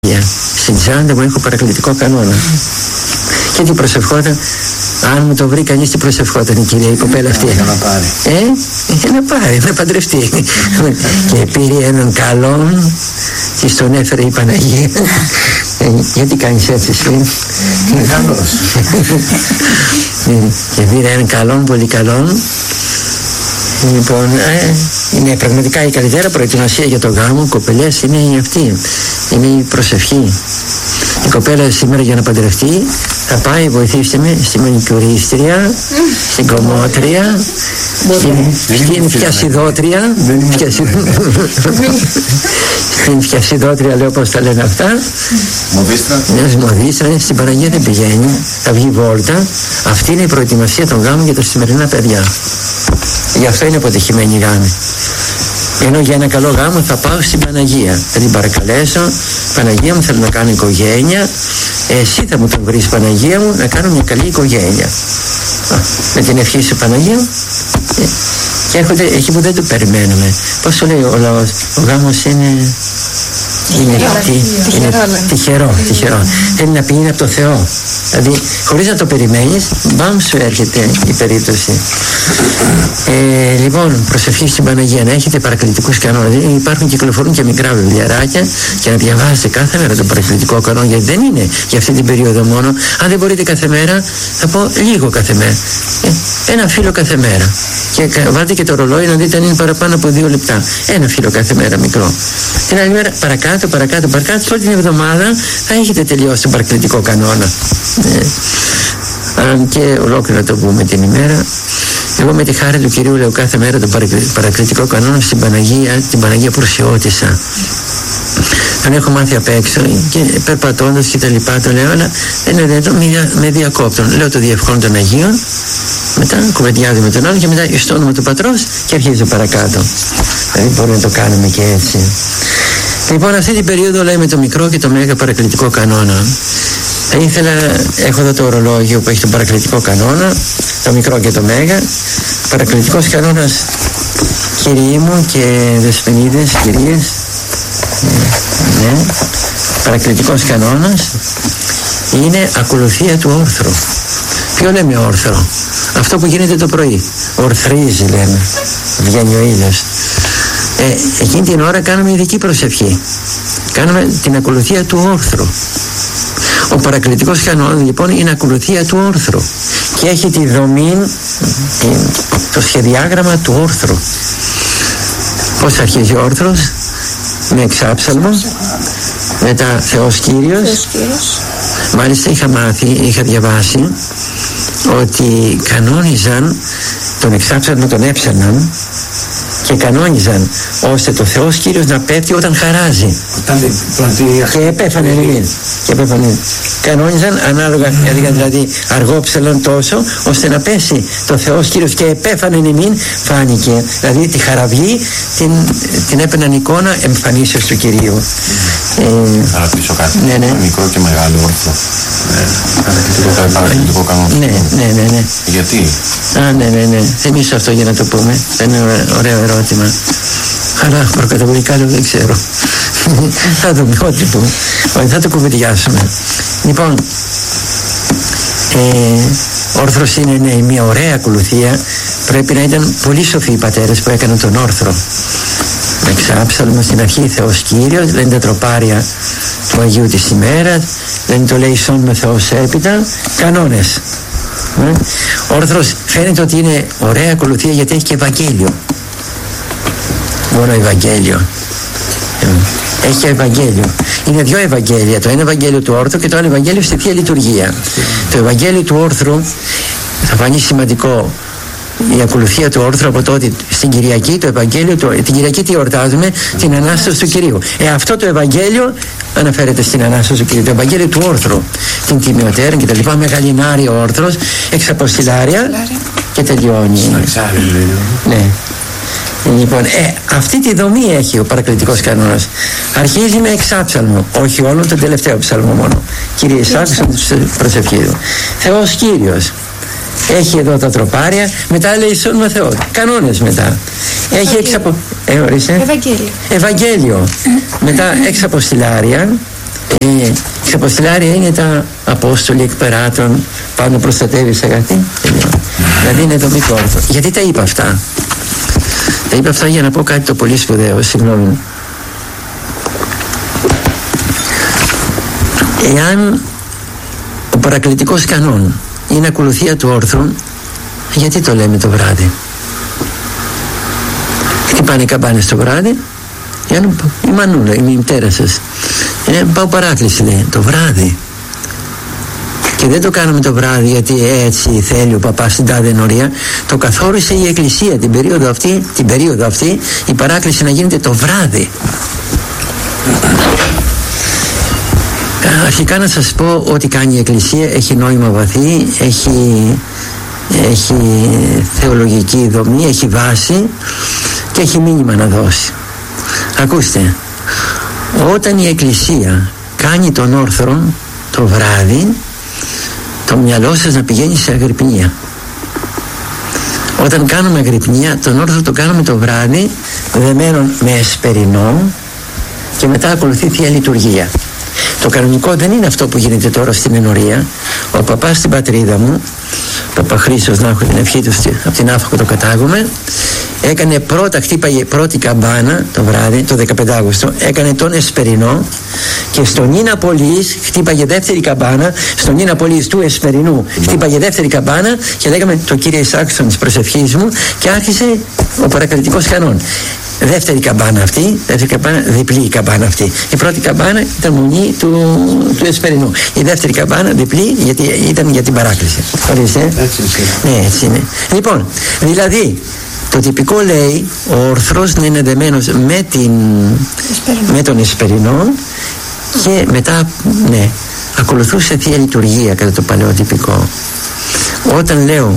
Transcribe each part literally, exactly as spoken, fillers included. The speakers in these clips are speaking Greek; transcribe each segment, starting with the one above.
Στην τσάντα μου έχω παρακλητικό κανόνα. Και τι προσευχόταν, αν μου το βρει κανείς, τι προσευχόταν η κυρία η κοπέλα αυτή? Για να πάρει. Ε, για να πάρει, να παντρευτεί. Και πήρε έναν καλόν και στον έφερε η Παναγία. Ε, γιατί κάνεις έτσι, εσύ? Είναι καλός. Και πήρε έναν καλόν, πολύ καλόν. Λοιπόν, ε, είναι πραγματικά η καλύτερη προετοιμασία για το γάμο, κοπελιές, είναι η αυτή. Είναι η προσευχή. Η κοπέλα σήμερα για να παντρευτεί θα πάει, βοηθήστε με, στη μανικουρίστρια, στην κομμότρια, στην φτιασιδότρια, στην φτιασιδότρια, λέω πώς τα λένε αυτά. Μοδίστρα. Μια μοδίστρα, στην Παναγία δεν πηγαίνει, θα βγει βόλτα. Αυτή είναι η προετοιμασία των γάμων για τα σημερινά παιδιά. Γι' αυτό είναι αποτυχημένοι οι γάμοι. Ενώ για ένα καλό γάμο θα πάω στην Παναγία. Θα την παρακαλέσω, Παναγία μου, θέλω να κάνω οικογένεια. Εσύ θα μου τον βρεις, Παναγία μου, να κάνω μια καλή οικογένεια. Α, με την ευχή σου, Παναγία μου. Ε, και έρχονται εκεί που δεν το περιμένουμε. Πώς το λέει ο λαός? Ο γάμος είναι... Είναι τυχερό, τυχερό. Θέλει να πει είναι από το Θεό. Δηλαδή, χωρίς να το περιμένεις, μπαμ σου έρχεται η περίπτωση. Ε, λοιπόν, προσευχή στην Παναγία, να έχετε παρακλητικούς κανόνες. Υπάρχουν, κυκλοφορούν και μικρά βιβλιαράκια και να διαβάζετε κάθε μέρα τον παρακλητικό κανόνα, γιατί δεν είναι για αυτή την περίοδο μόνο. Αν δεν μπορείτε κάθε μέρα, θα πω λίγο κάθε μέρα. Ε, ένα φύλλο κάθε μέρα. Και βάλτε και το ρολόι να δείτε αν είναι παραπάνω από δύο λεπτά. Ένα φύλλο κάθε μέρα μικρό. Την άλλη μέρα παρακάτω, παρακάτω, παρακάτω. Σε όλη την εβδομάδα θα έχετε τελειώσει τον παρακλητικό κανόνα. Ε, αν και ολόκληρα το πούμε την ημέρα. Εγώ με τη χάρη του Κυρίου λέω κάθε μέρα τον παρακλητικό κανόνα στην Παναγία, την Παναγία Προσιώτισσα. Τον έχω μάθει απ' έξω και περπατώντας και τα λοιπά το λέω, αλλά δεν είναι δυνατόν, με διακόπτουν. Λέω το διευχόν των Αγίων, μετά κουβεντιάζω με τον άλλο και μετά στο όνομα του Πατρός και αρχίζω παρακάτω. Δηλαδή μπορούμε να το κάνουμε και έτσι. Λοιπόν, αυτή την περίοδο λέμε το μικρό και το μέγα παρακλητικό κανόνα. Θα ήθελα, έχω εδώ το ορολόγιο που έχει τον παρακλητικό κανόνα, το μικρό και το μέγα. Παρακλητικός κανόνας, κύριοι μου και δεσποινίδες, κυρίες, ναι, παρακλητικός κανόνας είναι ακολουθία του όρθρου. Ποιο λέμε όρθρο? Αυτό που γίνεται το πρωί. Ορθρίζει λέμε, βγαίνει ο ήλιος. Ε, εκείνη την ώρα κάνουμε ειδική προσευχή. Κάνουμε την ακολουθία του όρθρου. Ο παρακλητικός κανόνας λοιπόν είναι ακολουθία του όρθρου και έχει τη δομή, το σχεδιάγραμμα του όρθρου. Πώς αρχίζει ο όρθρος? Με εξάψαλμο, μετά Θεός Κύριος. Μάλιστα είχα μάθει, είχα διαβάσει ότι κανόνιζαν τον εξάψαλμο, τον έψαλμαν και κανόνιζαν ώστε το Θεός Κύριος να πέφτει όταν χαράζει. Και επέφανε λίγο. Και επέφανε. Κανόνιζαν ανάλογα, δηλαδή αργόψαλαν τόσο ώστε να πέσει το Θεός Κύριος και επέφανε νημήν, φάνηκε. Δηλαδή τη χαραυγή την, την έπαιρναν εικόνα εμφανίσεως του Κυρίου. Θα ρωτήσω κάτι. Ναι, ναι. Μικρό και μεγάλο όρθρο. Παρακλητικό κανόνα. Ναι, ναι, ναι, ναι. Γιατί? Α, ναι, ναι, ναι. Θυμίσω αυτό για να το πούμε. Είναι ωραίο ερώτημα. Αλλά προκαταβολικά λέω δεν ξέρω. Θα δούμε ό,τι πούμε. Όχι, θα το κουβεντιάσουμε. Λοιπόν, ε, όρθρος είναι ναι, μια ωραία ακολουθία. Πρέπει να ήταν πολύ σοφοί οι πατέρες που έκαναν τον όρθρο. Με εξάψαλμο στην αρχή Θεός Κύριος, λένε τα τροπάρια του Αγίου της ημέρας, λένε το λέει σόν με Θεός έπειτα, κανόνες. Ε? Όρθρος φαίνεται ότι είναι ωραία ακολουθία γιατί έχει και Ευαγγέλιο. Μόνο Ευαγγέλιο. Έχει και Ευαγγέλιο. Είναι δύο Ευαγγέλια. Το ένα Ευαγγέλιο του όρθρου και το άλλο Ευαγγέλιο στη Θεία Λειτουργία. Το Ευαγγέλιο του όρθρου θα φανεί σημαντικό. Η ακολουθία του όρθρου από τότε στην Κυριακή, το Ευαγγέλιο, το, την Κυριακή τι εορτάζουμε? Την Ανάσταση του Κυρίου. Ε, αυτό το Ευαγγέλιο αναφέρεται στην Ανάσταση του Κυρίου. Το Ευαγγέλιο του όρθρου. Την Τιμιωτέρα και τα λοιπά. Μεγαλινάρι ο όρθρος, εξαποστηλάρια και τελειώνει. Ναι. Λοιπόν, ε, αυτή τη δομή έχει ο παρακλητικός κανόνας. Αρχίζει με εξάψαλμο, όχι όλο τον τελευταίο ψαλμό μόνο. Κύριε εισάκουσαν τους προσευχίδου. Θεός Κύριος. Έχει εδώ τα τροπάρια, μετά λέει στον με Θεό. Κανόνες μετά. Έχει εξαπο... Ε, ορίστε. Ευαγγέλιο. Ευαγγέλιο. Μετά εξαποστηλάρια. Ε, ξαποστηλάρια είναι τα Απόστολοι εκ περάτων, πάνω προστατεύεις αγαθή. Δηλαδή είναι το μικρό όρθρο. Γιατί τα είπα αυτά? Τα είπα αυτά για να πω κάτι το πολύ σπουδαίο, συγγνώμη. Εάν ο παρακλητικός κανόν είναι ακολουθία του όρθρου, γιατί το λέμε το βράδυ? Χτυπάνε οι καμπάνες το βράδυ. Η μανούλα, η μητέρα σας, είναι πάω παράκληση, λέει, το βράδυ. Και δεν το κάνουμε το βράδυ γιατί έτσι θέλει ο παπάς στην τάδε ενορία. Το καθόρισε η Εκκλησία την περίοδο αυτή, την περίοδο αυτή η παράκληση να γίνεται το βράδυ. Αρχικά να σας πω ότι κάνει η Εκκλησία, έχει νόημα βαθύ, έχει, έχει θεολογική δομή, έχει βάση και έχει μήνυμα να δώσει. Ακούστε, όταν η Εκκλησία κάνει τον όρθρο το βράδυ, το μυαλό σας να πηγαίνει σε αγρυπνία. Όταν κάνουμε αγρυπνία, τον όρθρο το κάνουμε το βράδυ, δεμένο με εσπερινό, και μετά ακολουθεί Θεία Λειτουργία. Το κανονικό δεν είναι αυτό που γίνεται τώρα στην ενορία. Ο παπάς στην πατρίδα μου, Παπαχρήστος, να έχω την ευχή του, από την Άφακο το κατάγομαι, έκανε πρώτα, χτύπαγε πρώτη καμπάνα το βράδυ, το δεκαπέντε Αυγούστου, έκανε τον εσπερινό, και στον Νίνα Πολύς χτύπαγε δεύτερη καμπάνα, στον Νίνα Πολύς του εσπερινού χτύπαγε δεύτερη καμπάνα, και λέγαμε το Κύριε Ισάξον της προσευχής μου, και άρχισε ο παρακλητικός κανόν. Δεύτερη καμπάνα αυτή, δεύτερη καμπάνα, διπλή καμπάνα αυτή. Η πρώτη καμπάνα ήταν μονή του, του εσπερινού. Η δεύτερη καμπάνα διπλή, γιατί ήταν για την παράκληση. Ορίστε. Έτσι είναι. Ναι, έτσι είναι. Λοιπόν, δηλαδή, το τυπικό λέει ο όρθρος να είναι δεμένος με, την, με τον εσπερινό, και μετά, ναι, ακολουθούσε Θεία Λειτουργία κατά το παλαιό τυπικό. Όταν λέω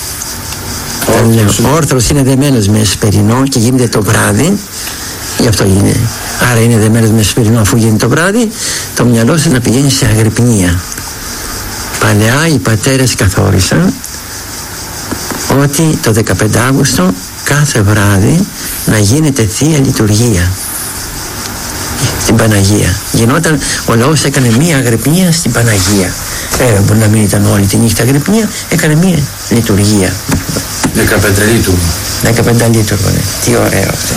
ο όρθρος είναι δεμένος με εσπερινό και γίνεται το βράδυ, γι' αυτό είναι. Άρα είναι δεμένος με εσπερινό αφού γίνει το βράδυ, το μυαλό σας να πηγαίνει σε αγρυπνία. Παλαιά οι πατέρες καθόρισαν ότι το δεκαπέντε Αυγούστου κάθε βράδυ να γίνεται Θεία Λειτουργία στην Παναγία. Γινόταν, ο λαός έκανε μία αγρυπνία στην Παναγία. Ε, μπορεί να μην ήταν όλη τη νύχτα αγρυπνία, έκανε μία λειτουργία. δεκαπέντε λίτουργο. δεκαπέντε λίτουργο, ναι. Τι ωραίο αυτό.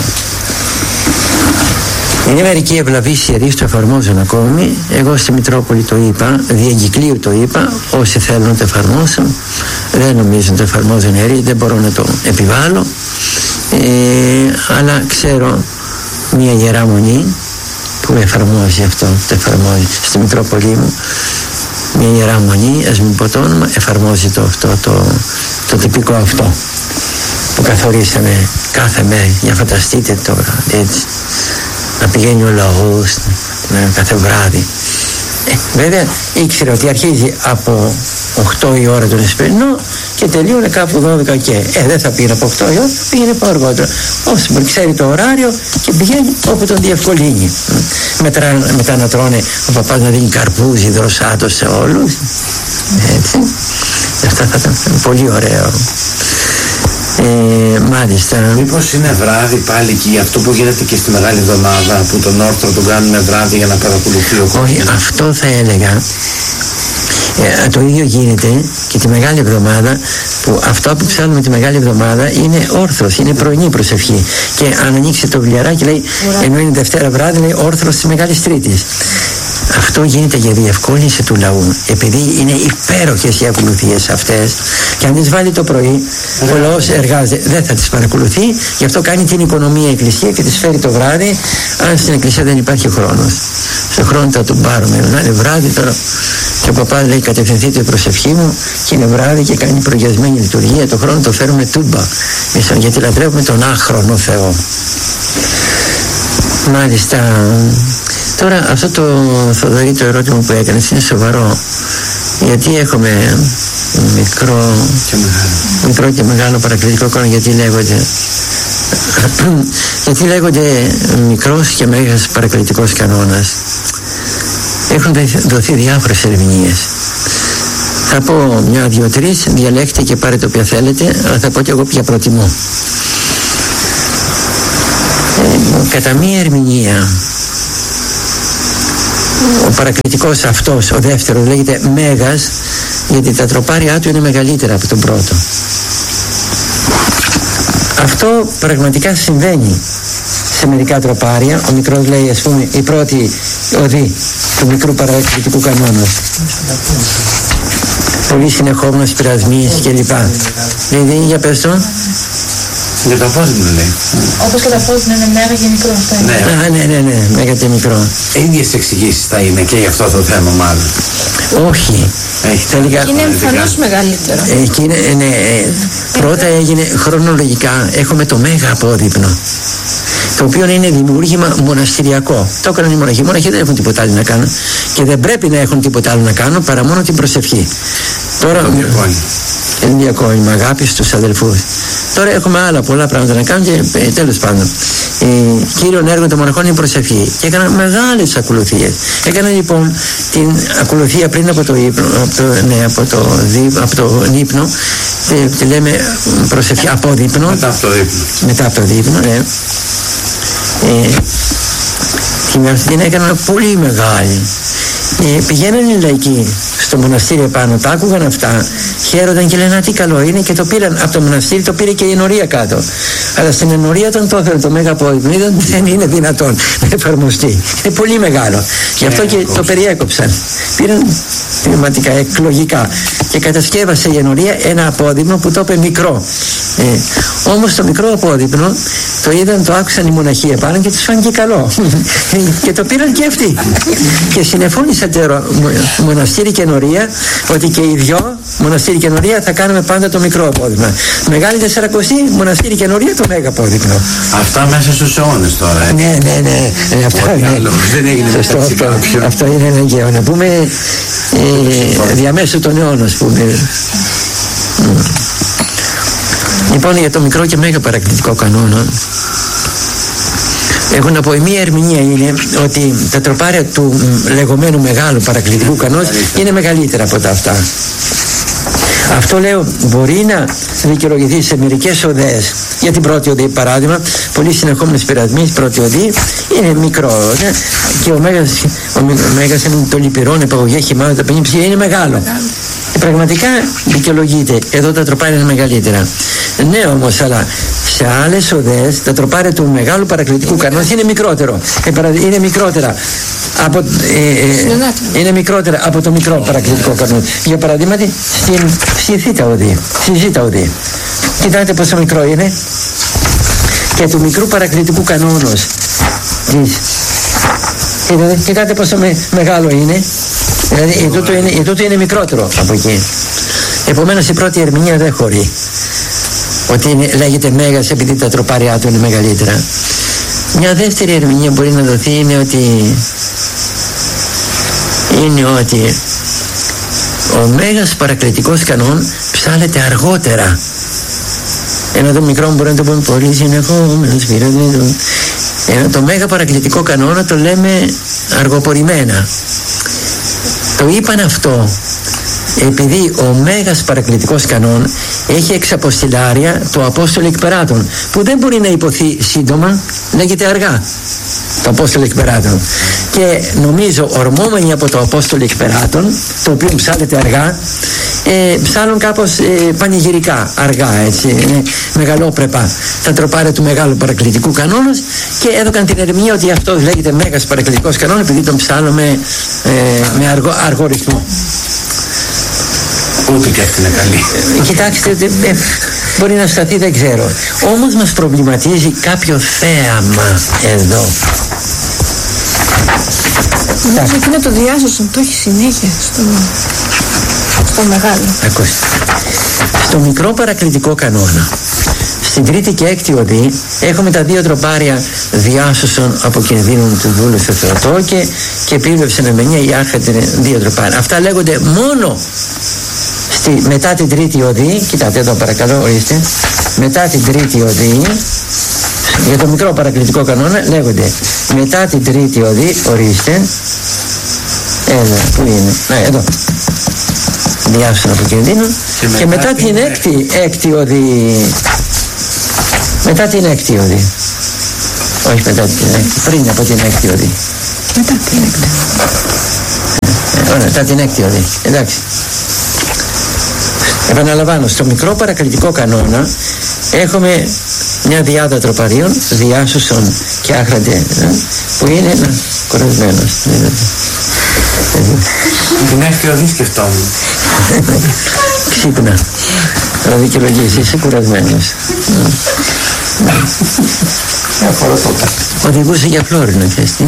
Είναι μερικοί ευλαβείς ιερείς, το εφαρμόζουν ακόμη. Εγώ στη Μητρόπολη το είπα, διεγκυκλίου το είπα. Όσοι θέλουν να το εφαρμόσουν, δεν νομίζω να το εφαρμόζουν ιερείς, δεν μπορώ να το επιβάλλω. Ε, αλλά ξέρω μια ιερά μονή που εφαρμόζει αυτό, το εφαρμόζει στη Μητρόπολη μου. Μια ιερά μονή, ας μην πω το όνομα, εφαρμόζει το, αυτό, το, το τυπικό αυτό που καθορίσαμε κάθε μέρα. Για φανταστείτε τώρα, έτσι, να πηγαίνει ο λαός κάθε βράδυ. Ε, βέβαια ήξερε ότι αρχίζει από οκτώ η ώρα τον εσπερινό και τελείωνε κάπου δώδεκα, και ε, δεν θα πήγαινε από οκτώ η ώρα, πήγαινε από αργότερα. Όσο μπορεί, ξέρει το ωράριο και πηγαίνει όπου τον διευκολύνει. Μετά, μετά να τρώνε ο παπάς να δίνει καρπούζι, δροσάτο σε όλους. Έτσι. Αυτά θα ήταν πολύ ωραίο. Ε, μάλιστα. Μήπως είναι βράδυ πάλι και αυτό που γίνεται και στη Μεγάλη Εβδομάδα, που τον όρθρο τον κάνουμε βράδυ για να παρακολουθεί ο κόσμος? Όχι, αυτό θα έλεγα. Ε, το ίδιο γίνεται και τη Μεγάλη Εβδομάδα, που αυτό που ψάχνουμε τη Μεγάλη Εβδομάδα είναι όρθρος, είναι πρωινή προσευχή. Και αν ανοίξει το βιβλιαράκι, λέει, ενώ είναι Δευτέρα βράδυ, λέει όρθρος της Μεγάλης Τρίτης. Αυτό γίνεται για διευκόλυνση του λαού, επειδή είναι υπέροχες οι ακολουθίες αυτές, και αν τις βάλει το πρωί, ο λαός εργάζεται, δεν θα τις παρακολουθεί. Γι' αυτό κάνει την οικονομία η Εκκλησία και τις φέρει το βράδυ, αν στην Εκκλησία δεν υπάρχει χρόνος. Στο χρόνο θα τον πάρουμε, να είναι βράδυ τώρα, και ο παπάς λέει κατευθυνθείτε η προσευχή μου, και είναι βράδυ και κάνει προγιασμένη λειτουργία. Το χρόνο το φέρουμε τούμπα, γιατί λατρεύουμε τον άχρονο Θεό. Μάλιστα. Τώρα αυτό το Θοδωρή, το ερώτημα που έκανες είναι σοβαρό, γιατί έχουμε μικρό και μεγάλο, μικρό και μεγάλο παρακλητικό κανόνα. Γιατί λέγονται γιατί λέγονται μικρός και μέγας παρακλητικός κανόνας? Έχουν δοθεί διάφορες ερμηνείες. Θα πω μια, δύο, τρεις, διαλέξτε και πάρετε όποια θέλετε, αλλά θα πω και εγώ ποια προτιμώ. Ε, κατά μία ερμηνεία Ο παρακλητικός αυτός, ο δεύτερος, λέγεται μέγας, γιατί τα τροπάρια του είναι μεγαλύτερα από τον πρώτο. Αυτό πραγματικά συμβαίνει σε μερικά τροπάρια. Ο μικρός λέει, ας πούμε, η πρώτη οδή του μικρού παρακλητικού κανόνα. Πολύ συνεχόμενος πειρασμής κλπ. Δηλαδή, για πες το. Για το απόδειγμα λέει. Όπως και το απόδειγμα είναι μέγα και μικρό. Αυτό είναι. Ναι. Α, ναι, ναι, ναι, μέγα και μικρό. Ίδιες εξηγήσεις θα είναι και για αυτό το θέμα μάλλον. Όχι. Έχει τελικά. Είναι εμφανώς μεγαλύτερο. Εκεί είναι, ναι, ε, πρώτα έγινε χρονολογικά, έχουμε το μέγα απόδειγμα, το οποίο είναι δημιούργημα μοναστηριακό. Το έκαναν οι μοναχοί. Οι μοναχοί δεν έχουν τίποτα άλλο να κάνουν και δεν πρέπει να έχουν τίποτα άλλο να κάνουν παρά μόνο την προσευχή. Τώρα, είναι διακόνημα, αγάπη στους αδελφούς. Τώρα έχουμε άλλα πολλά πράγματα να κάνουμε και ε, τέλος πάντων. Ε, κύριον έργο των μοναχών είναι η προσευχή. Και έκαναν μεγάλες ακολουθίες. Έκαναν λοιπόν την ακολουθία πριν από το ύπνο, από το, ναι, από το, δι, από το ύπνο, τη, τη λέμε προσευχή από δείπνο. Μετά από το δείπνο. Μετά από το δείπνο, ναι. Ε, την έκαναν πολύ μεγάλη. Ε, πηγαίνανε οι λαϊκοί στο μοναστήρι πάνω, τα άκουγαν αυτά, χαίρονταν και λένε τι καλό είναι, και το πήραν από το μοναστήρι, το πήρε και η ενορία κάτω. Αλλά στην ενορία τον το έφερε το μέγα απόδειγμα, είδαν δεν είναι δυνατόν να εφαρμοστεί. Είναι πολύ μεγάλο. Γι' αυτό και το περιέκοψαν. Πήραν πνευματικά, εκλογικά, και κατασκεύασε η ενορία ένα απόδειγμα που το είπε μικρό. Ε, όμως το μικρό απόδειγμα το είδαν, το άκουσαν οι μοναχοί επάνω και τους φάνηκε καλό. Και το πήραν και αυτοί. Και συνεφώνησαν το μοναστήρι και ενορία ότι και οι δυο, μοναστήρι και ενορία, θα κάνουμε πάντα το μικρό απόδειγμα. Μεγάλη Τεσσαρακοστή, μοναστήρι και ενορία, το μέγα απόδειγμα. Αυτά μέσα στους αιώνες τώρα. Ε. Ναι, ναι, ναι. ναι αυτό, ναι. Άλλο, δεν έγινε αυτό, αυτό, αυτό είναι αναγκαίο. Να πούμε ε, διαμέσου των αιώνων, ας πούμε. Λοιπόν, για το μικρό και μέγα παρακλητικό κανόνα, έχω να πω, η μία ερμηνεία είναι ότι τα τροπάρια του λεγόμενου μεγάλου παρακλητικού κανόνα είναι μεγαλύτερα από τα αυτά. Αυτό, λέω, μπορεί να δικαιολογηθεί σε μερικές οδές. Για την πρώτη οδή, παράδειγμα, πολύ συνεχόμενες πειρασμοί, πρώτη οδή είναι μικρό, ναι, και ο μέγας, ο μέγας είναι το λυπηρόν, επαγωγέ, χυμάδα, ταπεινή ψυχή, είναι μεγάλο. Και πραγματικά δικαιολογείται. Εδώ τα τροπάρια είναι μεγαλύτερα. Ναι, όμως, αλλά σε άλλες οδές τα τροπάρια του μεγάλου παρακλητικού κανόνα είναι μικρότερο. Είναι μικρότερα από, ε, ε, είναι μικρότερα από το μικρό παρακλητικό κανόνα. Για παραδείγμα, στην ψηθήτα οδή, στη ζήτα οδή. Κοιτάτε πόσο μικρό είναι. Και του μικρού παρακλητικού κανόνος της, κοιτάτε, κοιτάτε πόσο με, μεγάλο είναι. Δηλαδή τούτο είναι, τούτο είναι μικρότερο από εκεί. Επομένως η πρώτη ερμηνεία δεν χωρεί ότι είναι, λέγεται μέγας επειδή τα τροπάρια του είναι μεγαλύτερα. Μια δεύτερη ερμηνεία μπορεί να δοθεί είναι ότι είναι ότι ο μέγας παρακλητικός κανόν ψάλεται αργότερα. Ένα το μικρό μπορεί να το πούμε πολύ συνεχόμενος. Ένα το μέγα παρακλητικό κανόνα το λέμε αργοπορημένα. Το είπαν αυτό επειδή ο μέγας παρακλητικός κανόν έχει εξαποστηλάρια το Απόστολο εκπεράτων, που δεν μπορεί να υποθεί σύντομα, λέγεται αργά το Απόστολο εκπεράτων. Και νομίζω ορμόμενοι από το Απόστολο εκπεράτων, το οποίο ψάλεται αργά, ε, ψάλουν κάπως ε, πανηγυρικά, αργά, έτσι, ε, μεγαλόπρεπα, τα τροπάρια του μεγάλου παρακλητικού κανόνος, και έδωκαν την ερμηνεία ότι αυτός λέγεται μέγας παρακλητικός κανόνα επειδή τον ψάλουμε ε, με αργό, αργό ρυθμό. Ούτε και αυτή είναι καλή. Ε, κοιτάξτε, ε, ε, μπορεί να σταθεί, δεν ξέρω. Όμως μας προβληματίζει κάποιο θέαμα εδώ. Νομίζω ότι είναι το διάσωσον, το έχει συνέχεια στο, στο μεγάλο. Ακούστε. Στο μικρό παρακλητικό κανόνα, στην τρίτη και έκτη οδή, έχουμε τα δύο τροπάρια διάσωσον από κινδύνων του δούλου στο Θεοτό και, και επίβλεψε με μενία η άρχα δύο τροπάρια. Αυτά λέγονται μόνο στη, μετά την τρίτη οδή. Κοιτάτε εδώ παρακαλώ, ορίστε. Μετά την τρίτη οδή, για το μικρό παρακλητικό κανόνα λέγονται μετά την τρίτη οδή, ορίστε. Εδώ, πού είναι, να, εδώ. Διάσωσον από κινδύνων. Και, και μετά, μετά την έκτη, έκτη οδή. Μετά την έκτη οδή. Όχι μετά την έκτη, πριν από την έκτη οδή. Μετά την έκτη. Ωραία, μετά την έκτη οδή. Εντάξει. Επαναλαμβάνω, στο μικρό παρακλητικό κανόνα έχουμε μια διάδα τροπαρίων, διάσωσον και άχραντε, που είναι ένα κορεσμένος. Την έκτη οδή σκεφτόμουν. Ξύπνα. Να δικαιολογήσει, είσαι κουρασμένος. Οδηγούσε για Φλόρινα, ξέρεις τι.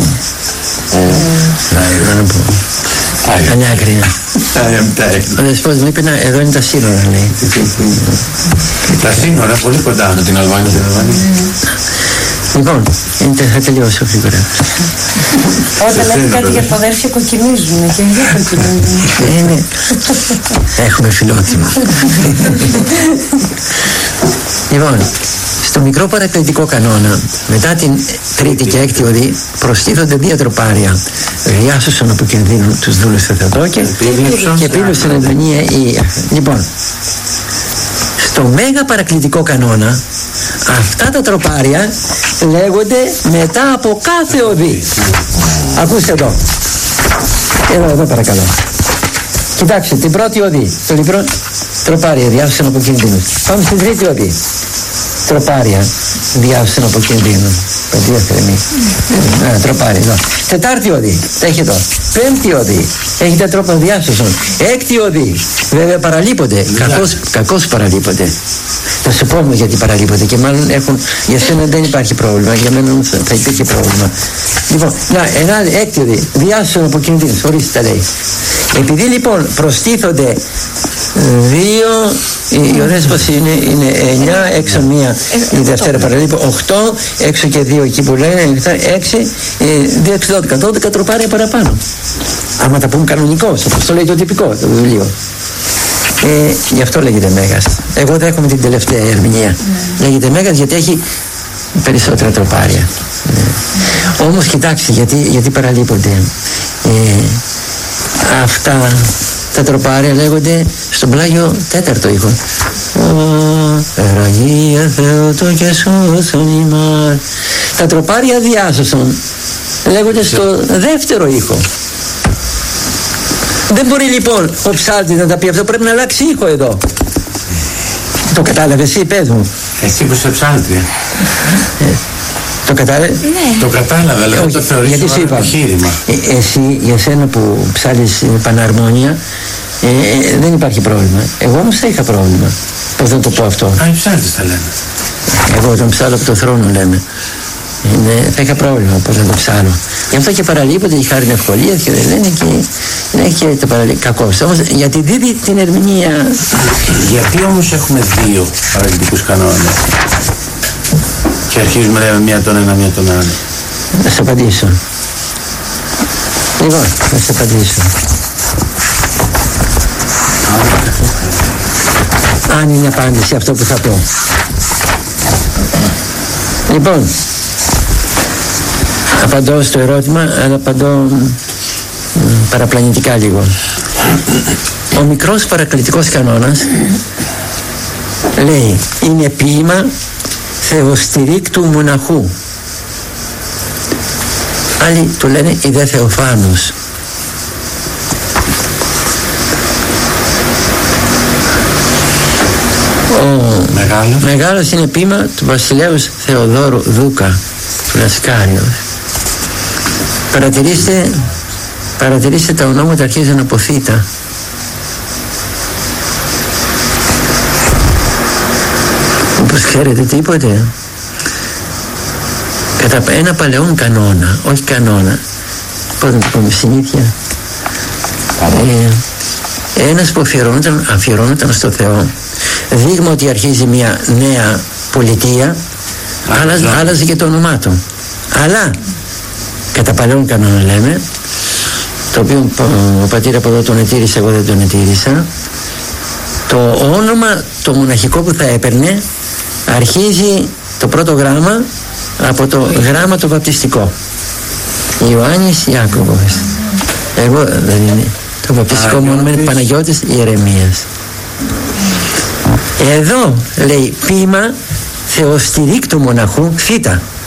Να πω. Ανιάκρια. Ο δεσπότης μου είπε, εδώ είναι τα σύνορα, λέει. Τα σύνορα, πολύ κοντά με την Αλβανία. Λοιπόν, θα τελειώσω γρήγορα. Όταν λέτε κάτι για το αδέρφια κοκκινίζουν και δεν κοκκινίζουν. Ναι, έχουμε φιλότιμο. Λοιπόν, στο μικρό παρακλητικό κανόνα, μετά την τρίτη και έκτη οδή, προστίθονται δύο τροπάρια. Διάσωσαν από κινδύνου τους δούλους Θεοτόκια και επίλυσαν εντονία η... Λοιπόν, στο μέγα παρακλητικό κανόνα, αυτά τα τροπάρια λέγονται μετά από κάθε οδή. Ακούστε εδώ. Εδώ, εδώ παρακαλώ. Κοιτάξτε, την πρώτη οδή, το λοιπόν τροπάρια διάσωσαν από κινδύνους. Πάμε στην τρίτη οδή. Τροπάρια διάσωσαν από κινδύνους. Παιδεία θερμή. Α, τροπάρια εδώ. Τετάρτη οδή, έχει εδώ. Πέμπτη οδή, έχετε τρόπο διάσωσον. Έκτη οδή, βέβαια παραλείπονται. Κακώς, κακώς παραλείπονται. Θα σου πω όμως γιατί παραλείπονται και μάλλον έχουν, για σένα δεν υπάρχει πρόβλημα, για μένα όμως θα υπήρχε πρόβλημα. Λοιπόν, να, ένα έκτη οδή, διάσωσον από κινδύνους, ορίστε τα λέει. Επειδή λοιπόν προστίθονται δύο, η οδέσπαση είναι, είναι εννιά, έξω μία η Δευτέρα παραλείπω, οκτώ, έξω και δύο εκεί που λένε, έξι, δύο, έξι, δώδεκα, δώδεκα τροπάρια παραπάνω. Άμα τα πούμε κανονικός, όπως το λέει το τυπικό το βιβλίο. Ε, γι' αυτό λέγεται Μέγας. Εγώ δέχομαι την τελευταία ερμηνεία. Mm. Λέγεται Μέγας γιατί έχει περισσότερα τροπάρια. Mm. Όμως κοιτάξτε γιατί, γιατί παραλείπονται. Ε, αυτά τα τροπάρια λέγονται στον πλάγιο τέταρτο ήχο. Εραγία Θεότο και σώσον ημάς. Τα τροπάρια διάσωσον λέγονται στο δεύτερο ήχο. Δεν μπορεί λοιπόν ο ψάλτης να τα πει αυτό, πρέπει να αλλάξει ήχο εδώ. Το κατάλαβες εσύ, πες μου. Εσύ που είσαι ψάλτρια. Ε, το κατάλαβες. Ναι. Το κατάλαβα, αλλά δεν το θεωρείς ένα επιχείρημα. Ε, εσύ, για σένα που ψάλεις παναρμόνια, ε, ε, δεν υπάρχει πρόβλημα. Εγώ όμως θα είχα πρόβλημα. Πώς να το πω αυτό. Α, οι ψάλτες τα λένε. Εγώ τον ψάλω από το θρόνο λέμε. Είναι, θα είχα πρόβλημα πώς να το ψάλω. Γι' αυτό και παραλείπονται η χάρη ευκολία και δεν λένε και είναι και το παραλείπει κακός. Όμως γιατί δίδει την ερμηνεία. Γιατί όμως έχουμε δύο παραλειτικούς κανόνες και αρχίζουμε λέμε μία τον ένα, μία τον άλλο. Να σε απαντήσω. Λοιπόν, να σε απαντήσω. Αν είναι απάντηση αυτό που θα πω. Λοιπόν, απαντώ στο ερώτημα, αλλά απαντώ μ, παραπλανητικά λίγο. Ο μικρός παρακλητικός κανόνας λέει είναι ποίημα θεοστηρίκτου μοναχού. Άλλοι του λένε η δε Θεοφάνους. Ο Μεγάλος. Μεγάλος είναι ποίημα του βασιλέως Θεοδόρου Δούκα του Λασκάριου. Παρατηρήστε, παρατηρήστε τα ονόματα αρχίζουν από θήτα. Όπως ξέρετε τίποτε. Κατά ένα παλαιόν κανόνα, όχι κανόνα, πώς να το πούμε, συνήθεια. Ε, ένας που αφιερώνονταν, αφιερώνονταν στο Θεό, δείγμα ότι αρχίζει μια νέα πολιτεία, άλλαζε, άλλαζε και το όνομά του. Αλλά κατά παλαιόν κανόνα λέμε, το οποίο ο πατήρ από εδώ τον ετήρησε, εγώ δεν τον ετήρησα, το όνομα το μοναχικό που θα έπαιρνε αρχίζει το πρώτο γράμμα από το γράμμα το βαπτιστικό. Ιωάννης Ιάκωβος. Εγώ δεν είναι. Το βαπτιστικό μου όνομα είναι Παναγιώτης Ιερεμίας. Εδώ λέει ποίημα θεοστηρίκτου μοναχού θήτα.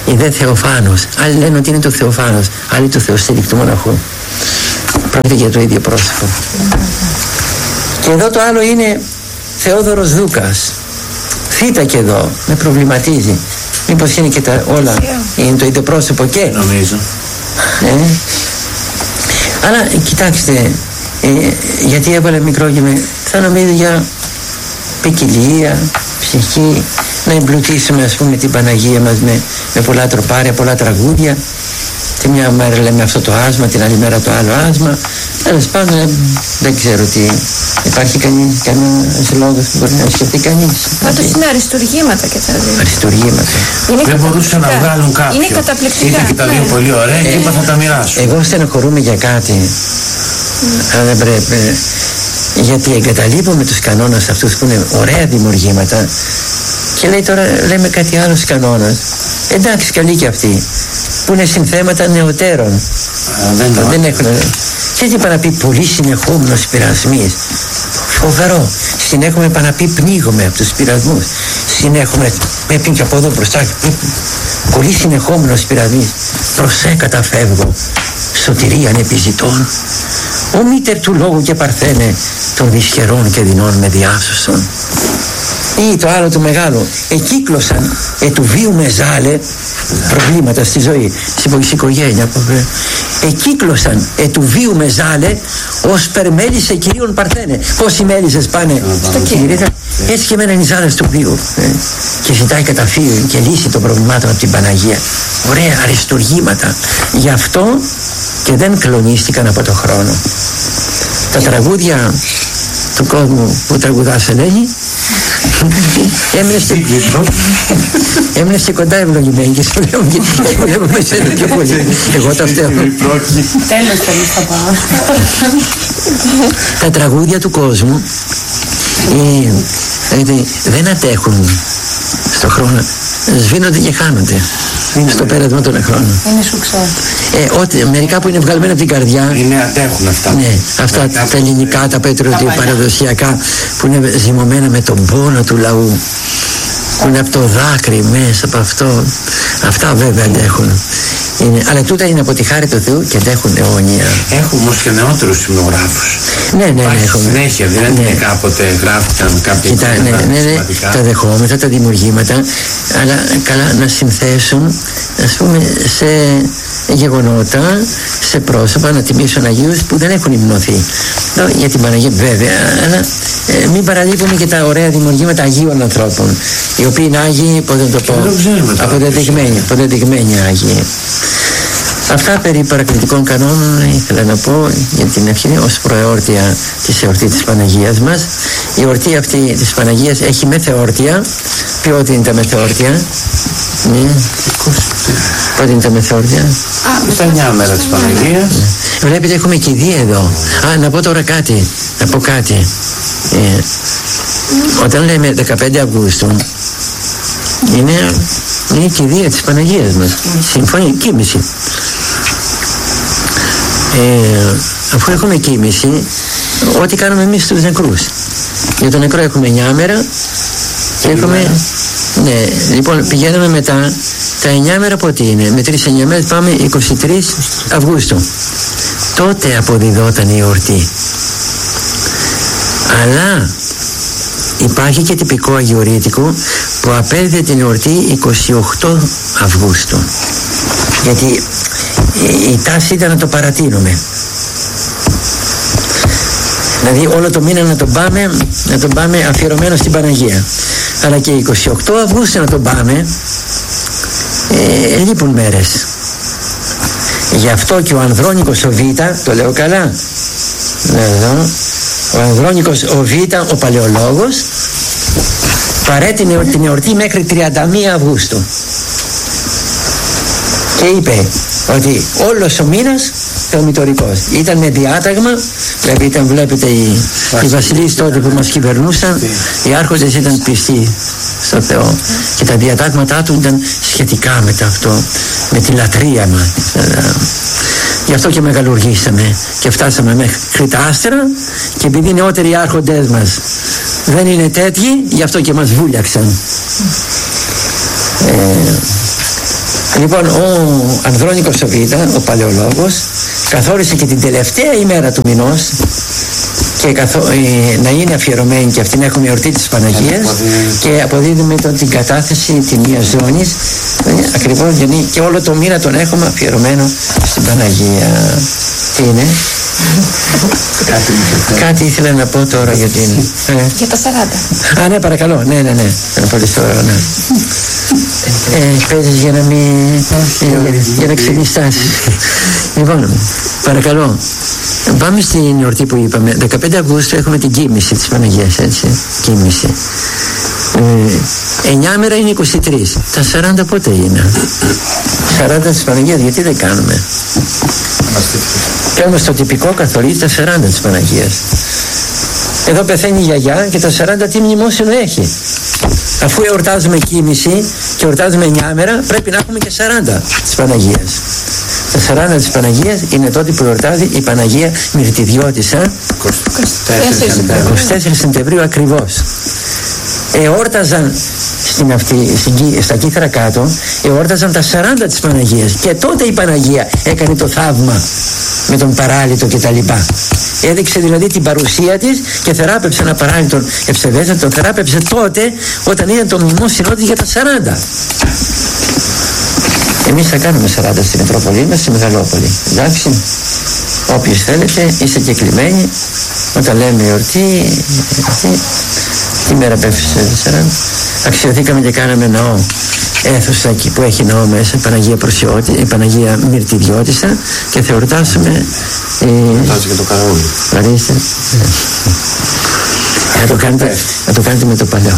η δε Θεοφάνος. Άλλοι λένε ότι είναι του Θεοφάνος, άλλοι του Θεοστήρικ του μοναχού. Πρόκειται για το ίδιο πρόσωπο. Και εδώ το άλλο είναι Θεόδωρος Δούκας. Θήτα και εδώ, με προβληματίζει. Μήπως είναι και τα όλα, είναι το ίδιο πρόσωπο και. Νομίζω. Ε, αλλά κοιτάξτε, ε, γιατί έβαλε μικρό και με, θα νομίζω για ποικιλία, ψυχή, να εμπλουτίσουμε ας πούμε την Παναγία μας με, με πολλά τροπάρια, πολλά τραγούδια. Τη μια μέρα λέμε αυτό το άσμα, την άλλη μέρα το άλλο άσμα. Τέλος πάντων δεν ξέρω τι. Υπάρχει κανείς, κανένας λόγος που μπορεί να σκεφτεί κανείς? Πάντως είναι αριστουργήματα και τα δύο. Αριστουργήματα. Είναι δεν μπορούσαν να βγάλουν κάποιο. Είναι καταπληκτικά. Ήταν και τα δύο ναι. πολύ ωραία και ε, είπα θα τα μοιράσω. Εγώ στενοχωρούμε για κάτι. Mm. Αλλά δεν πρέπει. Γιατί εγκαταλείπουμε τους κανόνες αυτούς που είναι ωραία δημιουργήματα και λέει τώρα λέμε κάτι άλλο κανόνας. Εντάξει, καλή και αυτή. Που είναι συνθέματα νεωτέρων. Α, δεν το δεν έχουν. Και έτσι είπα να πει πολύ συνεχόμενος πειρασμής. Φοβερό. Συνέχομαι είπα να πει πνίγομαι από τους πειρασμούς. Συνέχομαι πρέπει και από εδώ μπροστά. Πολύ συνεχόμενος πειρασμής. Προσέ καταφεύγω. Σωτηρίαν επιζητών. Ο μήτερ του λόγου και παρθένε των δυσχερών και δεινών με διάσωσον. Ή το άλλο το μεγάλο. Εκύκλωσαν ετου βίου μεζάλε προβλήματα στη ζωή, στην οικογένεια. Εκύκλωσαν ετου βίου μεζάλε ως περμέλισσε κυρίων παρθένε. Πόσοι μέλισσες πάνε στο κύριο. Έτσι και μέναν οι ζάλες του βίου. Και ζητάει καταφύγιο και λύση των προβλημάτων από την Παναγία. Ωραία αριστουργήματα. Γι' αυτό και δεν κλονίστηκαν από το χρόνο. Τα τραγούδια του κόσμου που τραγουδάς Ελένη έμεινες και κοντά ευλογημένη και σου λέω γιατί βλέπω με σένα πιο πολύ. Εγώ τα φταίω. Τέλος θέλεις θα πάω. Τα τραγούδια του κόσμου δεν αντέχουν στο χρόνο, σβήνονται και χάνονται στο πέρασμα των χρόνων. Είναι σουξέ. Ε, ό,τι, μερικά που είναι βγαλμένα από την καρδιά. Είναι αντέχουν αυτά. Ναι, αυτά τα, τα ελληνικά, τα πατριωτικά, παραδοσιακά που είναι ζυμωμένα με τον πόνο του λαού. Που είναι από το δάκρυ μέσα από αυτό. Αυτά βέβαια αντέχουν. Είναι, αλλά τούτα είναι από τη χάρη του Θεού και αντέχουν αιώνια. Έχουμε όμως και νεότερους σημειογράφους. Ναι, ναι, ναι. Έχουμε. Συνέχεια, δεν είναι ναι. κάποτε γράφτηκαν κάποια Κοίτα, ναι, ναι, ναι, τα δεχόμεθα, τα δημιουργήματα, αλλά καλά να συνθέσουν, ας πούμε, σε γεγονότα, σε πρόσωπα, να τιμήσουν Αγίους που δεν έχουν υμνωθεί. Για την Παναγία βέβαια, αλλά ε, μην παραλείπουμε και τα ωραία δημιουργήματα Αγίων ανθρώπων, οι οποίοι είναι Άγιοι, πώς να το πω, αποδεδειγμένοι, αποδεδειγμένοι Άγιοι. Αυτά περί παρακλητικών κανόνων ήθελα να πω για την ευκαιρία ως προεόρτια της εορτή της Παναγίας μας. Η εορτή αυτή της Παναγίας έχει μεθεόρτια. Ποιότητα είναι τα μεθεόρτια? Ναι. Πότε είναι τα μεθεόρτια? Α, στα εννιά μέρα της Παναγίας. Ναι. Βλέπετε έχουμε κηδεία εδώ. Α, να πω τώρα κάτι. Να πω κάτι. Ε, όταν λέμε δεκαπέντε Αυγούστου είναι, είναι η κηδεία της Παναγίας μας. Συμφωνεί, κοίμηση. Ε, αφού έχουμε κοίμηση, ό,τι κάνουμε εμείς στους νεκρούς. Για τον νεκρό έχουμε εννιά μέρα και έχουμε, ναι, λοιπόν πηγαίνουμε μετά τα εννιά μέρα πότε είναι, με τρεις εννιά μέρες πάμε είκοσι τρεις Αυγούστου. Τότε αποδιδόταν η εορτή. Αλλά υπάρχει και τυπικό αγιορείτικο που απέδιδε την εορτή είκοσι οκτώ Αυγούστου. Γιατί η τάση ήταν να το παρατείνουμε. Δηλαδή όλο το μήνα να τον πάμε, να τον πάμε αφιερωμένο στην Παναγία. Αλλά και είκοσι οκτώ Αυγούστου να τον πάμε, ε, λείπουν μέρες. Γι' αυτό και ο Ανδρώνικος ο Β, το λέω καλά, εδώ, ο Ανδρώνικος ο Β, ο παλαιολόγος, παρέτεινε την εορτή μέχρι τριάντα μία Αυγούστου. Και είπε ότι όλος ο μήνας θεομητορικός. Ήταν με διάταγμα, δηλαδή ήταν, βλέπετε οι, οι βασιλείς τότε που μας κυβερνούσαν, οι άρχοντες ήταν πιστοί στο Θεό και τα διατάγματά του ήταν σχετικά με αυτό, με τη λατρεία μας. Γι' αυτό και μεγαλουργήσαμε και φτάσαμε μέχρι τα άστερα, και επειδή οι νεότεροι άρχοντες μας δεν είναι τέτοιοι, γι' αυτό και μας βούλιαξαν. Ε, Λοιπόν, ο Ανδρώνικος ο Β, ο παλαιολόγος, καθόρισε και την τελευταία ημέρα του μηνός και καθο... ε, να είναι αφιερωμένη και αυτή να έχουμε εορτή της Παναγίας και αποδίδουμε τον, την κατάθεση τιμίας ζώνης ε, ακριβώς γιατί και όλο το μήνα τον έχουμε αφιερωμένο στην Παναγία. Τι είναι? Κάτι, Κάτι ήθελα να πω τώρα για την... Ε. Για τα σαράντα. Α, ναι, παρακαλώ. Ναι, ναι, ναι. Ένα πολύ ώρα, ναι. Ε, παίζεις για να μην... για, για να ξενιστάσεις. Λοιπόν, παρακαλώ. Πάμε στην εορτή που είπαμε. δεκαπέντε Αυγούστου έχουμε την κοίμηση της Παναγίας, έτσι. Κοίμηση. Ε, εννιά μέρα είναι είκοσι τρεις. Τα σαράντα πότε είναι? σαράντα της Παναγίας, γιατί δεν κάνουμε? Και όμως το τυπικό καθορίζει τα σαράντα της Παναγίας. Εδώ πεθαίνει η γιαγιά και τα σαράντα τι μνημόσυνο έχει? Αφού εορτάζουμε κοίμηση και εορτάζουμε εννιά μέρα, πρέπει να έχουμε και σαράντα της Παναγίας. Τα σαράντα της Παναγίας είναι τότε που εορτάζει η Παναγία Μυρτιδιώτισσα είκοσι τέσσερις Σεπτεμβρίου ακριβώς. Εόρταζαν στην αυτή, στην, στα κύθρα κάτω, εόρταζαν τα σαράντα της Παναγίας και τότε η Παναγία έκανε το θαύμα με τον παράλυτο και τα λοιπά. Έδειξε δηλαδή την παρουσία της και θεράπευσε ένα παράλυτο ευσεβέζα, τον θεράπευσε τότε όταν ήταν το μνημόσυνό της για τα σαράντα. Εμείς θα κάνουμε σαράντα στην Μητρόπολη μας, στη Μεγαλόπολη. Εντάξει, όποιος θέλετε είστε και κλειμένοι. Όταν λέμε εορτή, εορτή, τι μέρα πέφτει σαράντα? Αξιωθήκαμε και κάναμε ναό, αίθουσα εκεί που έχει ναό μέσα, η Παναγία Προσιώτη, η Παναγία Μυρτιδιώτισσα, και θα εορτάσουμε. Εορτάζει και το καραούλι. Ορίστε. Να το κάνετε, να το κάνετε με το παλαιό.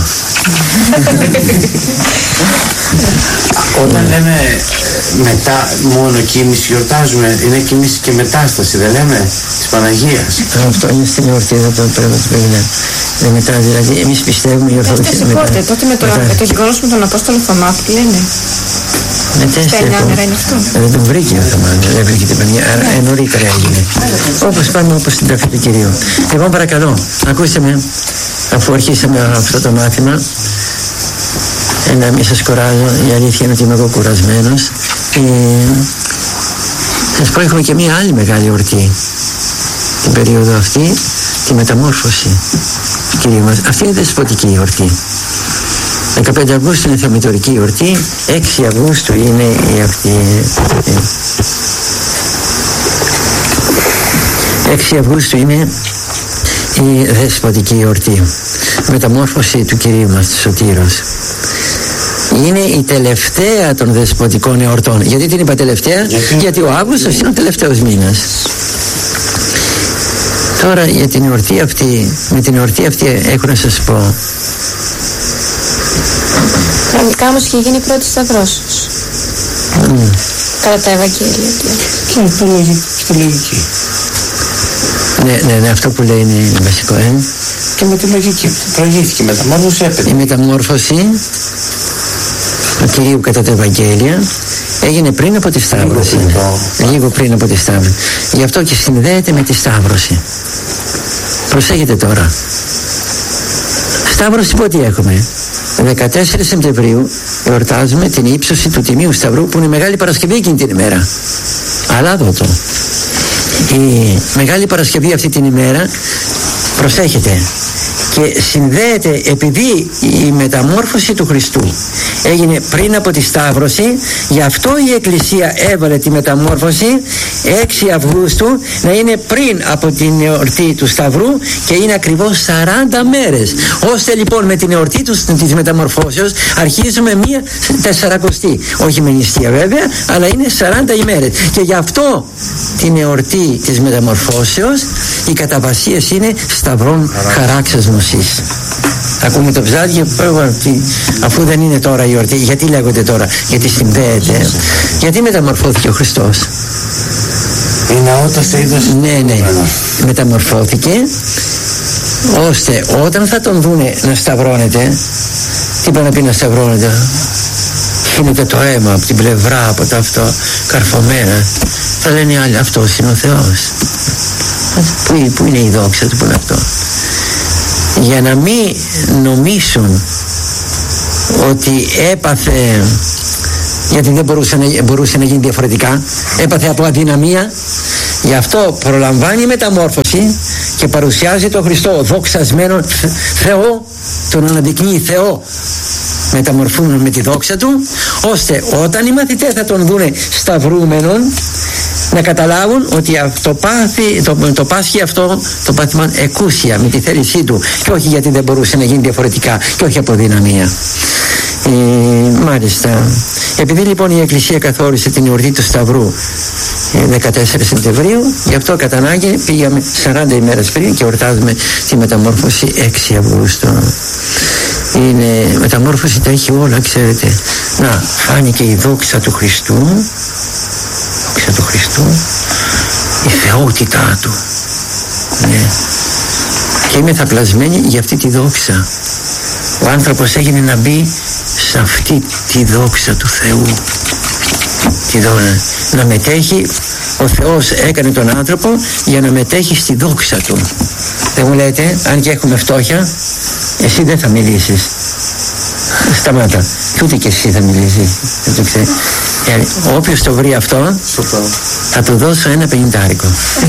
Όταν λέμε μετά μόνο κοίμηση γιορτάζουμε, είναι κοίμηση και μετάσταση, δεν λέμε, της Παναγίας? Αυτό είναι στην εορτή, δεν το πρέπει να το πει. Δεν μετά, δηλαδή, εμείς πιστεύουμε η Ορθόδοξη. Μετάσταση πότε, τότε με το, με το γεγονός με τον Απόστολο Θωμά που λένε. Στα εννιά μέρα είναι αυτό. Δεν τον βρήκε ο Θωμά, δεν βρήκε την Παναγία, άρα νωρίτερα έγινε. Όπως πάμε, όπως στην ταφή του Κυρίου. Λοιπόν, παρακαλώ, ακούστε με, αφού αρχίσαμε αυτό το μάθημα, να μην σας κουράζω, η αλήθεια είναι ότι είμαι εγώ κουρασμένος. Ε, σας πω, έχουμε και μία άλλη μεγάλη εορτή την περίοδο αυτή, τη μεταμόρφωση του Κυρίου μας. Αυτή είναι δεσποτική εορτή. δεκαπέντε Αυγούστου είναι θεμητορική εορτή, έξι Αυγούστου είναι η αυτή. έξι Αυγούστου είναι η δεσποτική εορτή, μεταμόρφωση του Κυρίου μας, του Σωτήρος. Είναι η τελευταία των δεσποτικών εορτών. Γιατί την είπα τελευταία? Γιατί, Γιατί ο Αύγουστος είναι ο τελευταίος μήνας. Τώρα για την εορτή αυτή, με την εορτή αυτή έχω να σας πω. Κανονικά όμως είχε γίνει πρώτη σταυρός. Mm. Κατά τα Ευαγγέλια. Και αυτό λογική. Ναι, ναι, ναι, αυτό που λέει είναι βασικό, ε. Και με τη λογική προηγήθηκε η μεταμόρφωση, έπαιρνε. Η μεταμόρφωση του Κυρίου κατά τα Ευαγγέλια έγινε πριν από τη Σταύρωση. Λίγο πριν, Λίγο πριν από τη Σταύρωση. Γι' αυτό και συνδέεται με τη Σταύρωση. Προσέχετε τώρα. Σταύρωση πότε έχουμε? δεκατέσσερις Σεπτεμβρίου εορτάζουμε την ύψωση του Τιμίου Σταυρού, που είναι Μεγάλη Παρασκευή εκείνη την ημέρα. Αλλά δω η Μεγάλη Παρασκευή αυτή την ημέρα, προσέχετε, και συνδέεται, επειδή η μεταμόρφωση του Χριστού έγινε πριν από τη Σταύρωση, γι' αυτό η Εκκλησία έβαλε τη μεταμόρφωση έξι Αυγούστου να είναι πριν από την εορτή του Σταυρού, και είναι ακριβώς σαράντα μέρες, ώστε λοιπόν με την εορτή του, της μεταμορφώσεως αρχίζουμε μία τεσσαρακοστή, όχι με νηστεία βέβαια, αλλά είναι σαράντα ημέρες, και γι' αυτό την εορτή της μεταμορφώσεως οι καταβασίες είναι σταυρών χαράξας νοσής. Ακούμε το ψάρι, αφού δεν είναι τώρα η εορτή, γιατί λέγονται τώρα? Γιατί συνδέεται, γιατί μεταμορφώθηκε ο Χριστός. Είναι όταν σε είδος. Ναι, ναι, μεταμορφώθηκε ώστε όταν θα τον δούνε να σταυρώνεται, τι πάει να πει να σταυρώνεται? Χύνεται το αίμα από την πλευρά, από τα αυτό καρφωμένα, θα λένε άλλοι, αυτός είναι ο Θεός. Πού, πού είναι η δόξα του, που είναι αυτό? Για να μην νομίσουν ότι έπαθε γιατί δεν μπορούσε να, μπορούσε να γίνει διαφορετικά, έπαθε από αδυναμία. Γι' αυτό προλαμβάνει η μεταμόρφωση και παρουσιάζει τον Χριστό δοξασμένο Θεό, τον αναδεικνύει Θεό, μεταμορφούν με τη δόξα του, ώστε όταν οι μαθητές θα τον δούνε σταυρούμενον, να καταλάβουν ότι το, πάθη, το, το πάσχει αυτό το πάθημα εκούσια, με τη θέλησή του, και όχι γιατί δεν μπορούσε να γίνει διαφορετικά και όχι από δυναμία. Ε, μάλιστα, επειδή λοιπόν η Εκκλησία καθόρισε την εορτή του Σταυρού δεκατέσσερις Σεπτεμβρίου, γι' αυτό κατά ανάγκη πήγαμε σαράντα ημέρες πριν και εορτάζουμε τη μεταμόρφωση έξι Αυγούστου. Είναι μεταμόρφωση, τα έχει όλα, ξέρετε. Να, φάνηκε η δόξα του Χριστού, δόξα του Χριστού, η θεότητά του, ναι. Και είμαι θαπλασμένη για αυτή τη δόξα. Ο άνθρωπος έγινε να μπει σε αυτή τη δόξα του Θεού, τη δόξα, να μετέχει. Ο Θεός έκανε τον άνθρωπο για να μετέχει στη δόξα του. Δεν μου λέτε, αν και έχουμε φτώχεια, εσύ δεν θα μιλήσεις, σταμάτα, και ούτε και εσύ θα μιλήσεις, δεν το ξέρει. Ε, όποιος το βρει αυτό, θα του δώσω ένα πενηντάρικο.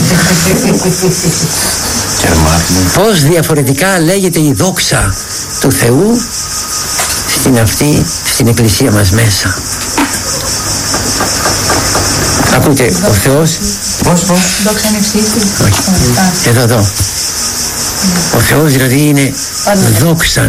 Πώς διαφορετικά λέγεται η δόξα του Θεού στην αυτή, στην Εκκλησία μας μέσα. Ακούτε, ο Θεός... Πώς, πώς? Δόξα είναι ψήφι. Όχι. Εδώ, εδώ. Ο Θεός δηλαδή είναι δόξα,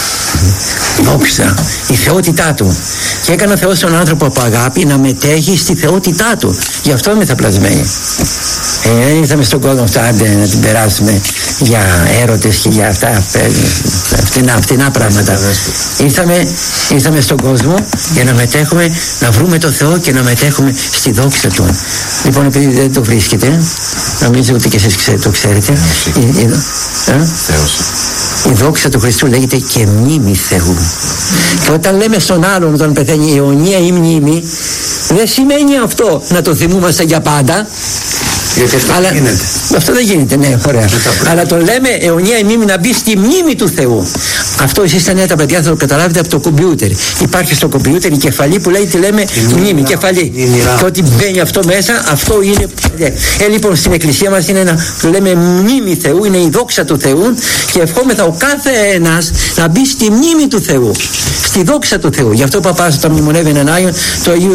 δόξα, η θεότητά του. Και έκανε ο Θεός τον άνθρωπο από αγάπη να μετέχει στη θεότητά του. Γι' αυτό είμαι θαπλασμένη. Δεν ε, ήρθαμε στον κόσμο αυτά να την περάσουμε για έρωτες και για αυτά φτηνά, φτηνά πράγματα. Ήρθαμε, ήρθαμε στον κόσμο για να μετέχουμε, να βρούμε το Θεό και να μετέχουμε στη δόξα του. Λοιπόν, επειδή δεν το βρίσκετε, νομίζω ότι και εσείς το ξέρετε, η, η, ε? η δόξα του Χριστού λέγεται και μνήμη Θεού. Και όταν λέμε στον άλλον όταν πεθαίνει αιωνία ή μνήμη, δεν σημαίνει αυτό να το θυμούμαστε για πάντα. Γιατί αυτό αλλά, δεν γίνεται. Αυτό δεν γίνεται, ναι, ωραία. Αλλά το λέμε αιωνία η μνήμη να μπει στη μνήμη του Θεού. Αυτό εσείς τα νέα τα παιδιά θα το καταλάβετε από το κομπιούτερ. Υπάρχει στο κομπιούτερ η κεφαλή που λέει τι λέμε η μνήμη, κεφαλή. Και ό,τι μπαίνει αυτό μέσα, αυτό είναι. Ε, λοιπόν, στην Εκκλησία μας είναι ένα, το λέμε μνήμη Θεού, είναι η δόξα του Θεού και ευχόμεθα ο κάθε ένας να μπει στη μνήμη του Θεού, στη δόξα του Θεού. Γι' αυτό ο παπάς όταν μνημονεύει έναν Άγιο, το Αγίο,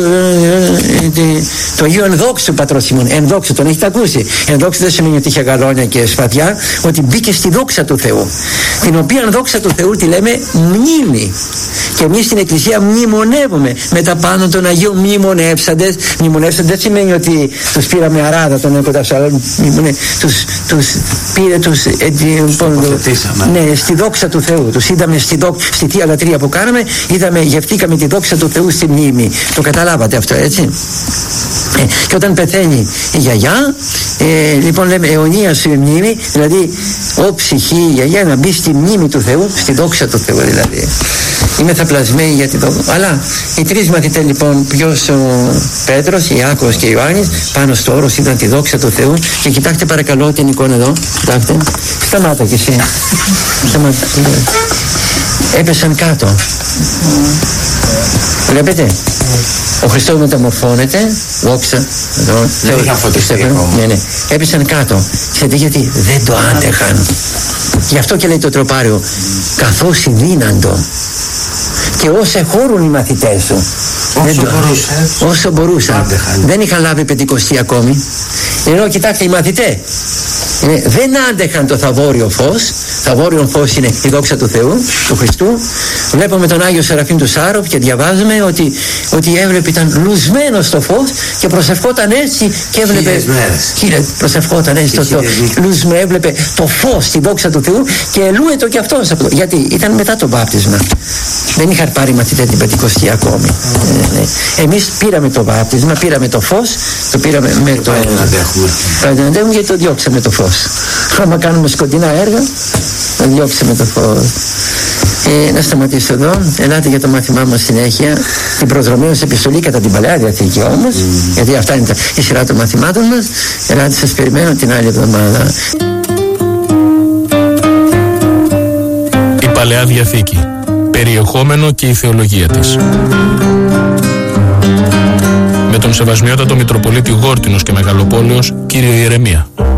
το Αγίο Ενδόξου Πατρός ημών, ενδόξου, τον έχετε ακούσει. Ενδόξου δεν σημαίνει ότι είχε γαλόνια και σπαθιά, ότι μπήκε στη δόξα του Θεού. Την οποία δόξα του Θεού τη λέμε μνήμη. Και εμείς στην Εκκλησία μνημονεύουμε με τα πάνω των Αγίων μνημονεύσαντες. Μνημονεύσαντες δεν σημαίνει ότι τους πήραμε αράδα τον ένα κοντά άλλο. Τους, τους πήρε, τους ε, ναι, στη δόξα του Θεού. Τους είδαμε στη, δο, στη Θεία Λατρεία που κάναμε, είδαμε, γευτήκαμε τη δόξα του Θεού στη μνήμη. Το καταλάβατε αυτό, έτσι? Ε, και όταν πεθαίνει η γιαγιά, ε, λοιπόν λέμε αιωνία σου η μνήμη, δηλαδή ο ψυχή η γιαγιά να μπει στη μνήμη του Θεού, στη δόξα του Θεού δηλαδή. Είμαι θαπλασμένη για τη δόξα. Αλλά οι τρεις μαθητές λοιπόν, ποιος ο Πέτρος, Ιάκωβος και Ιωάννης, πάνω στο όρος είδαν τη δόξα του Θεού. Και κοιτάξτε παρακαλώ την εικόνα εδώ, κοιτάξτε, σταμάτα κι εσύ, σταμάτα. Έπεσαν κάτω, βλέπετε? Ο Χριστός μεταμορφώνεται, δόξα, εδώ, δεν είχαν φωτιστεί ακόμα. Ναι, ναι. Έπεσαν κάτω. Ξέρετε γιατί? Δεν το άντεχαν. Γι' αυτό και λέει το τροπάριο, καθώς δύναντο και όσο εχώρουν οι μαθητές σου. Όσο το, μπορούσαν. Όσο μπορούσαν. Δεν είχαν λάβει Πεντηκοστή ακόμη. Ενώ κοιτάξτε οι μαθητές ε, δεν άντεχαν το θαβόριο φως. Θαβόριο φως είναι η δόξα του Θεού, του Χριστού. Βλέπουμε τον Άγιο Σεραφείμ του Σάροπ και διαβάζουμε ότι, ότι έβλεπε, ήταν λουσμένο στο φως και προσευχόταν έτσι και έβλεπε. Χίλιες προσευχόταν έτσι το, το λουσμένο, έβλεπε το φως, τη δόξα του Θεού και ελούετο και αυτός. Γιατί ήταν μετά το βάπτισμα. Δεν είχαν πάρει μαθητές την Πεντηκοστή ακόμη. Mm. Ε, εμείς πήραμε το βάπτισμα, πήραμε το φως, το πήραμε με το. Πάει να αντέχουμε. Πάει να αντέχουμε γιατί το διώξαμε το φως. Άμα κάνουμε σκοτεινά έργα, να διώξαμε το φως. Ε, να σταματήσω εδώ. Ελάτε για το μάθημά μας συνέχεια. Την προδρομαίως επιστολή κατά την Παλαιά Διαθήκη όμως, mm. γιατί αυτά είναι τα, η σειρά των μαθημάτων μας. Ελάτε, σας περιμένω την άλλη εβδομάδα. Η Παλαιά Διαθήκη. Περιεχόμενο και η θεολογία της. με τον Σεβασμιότατο Μητροπολίτη Γόρτινος και Μεγαλοπόλεως, κύριο Ιερεμία.